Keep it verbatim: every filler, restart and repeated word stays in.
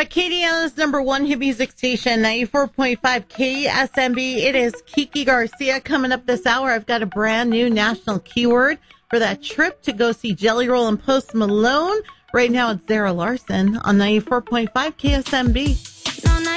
Acadiana's number one hit music station, ninety-four point five K S M B. It is Kiki Garcia. Coming up this hour, I've got a brand new national keyword for that trip to go see Jelly Roll and Post Malone. Right now, it's Zara Larson on ninety-four point five K S M B.